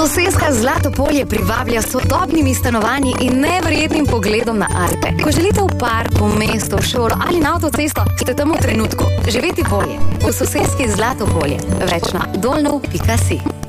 Soseska Zlatopolje privablja s sodobnimi stanovanji in neverjetnim pogledom na Alpe. Ko želite v parku, v mestu, v šolo ali na avtocesto, ste tam v trenutku. Živeti bolje. V soseski Zlatopolje. Več na dolnov.si.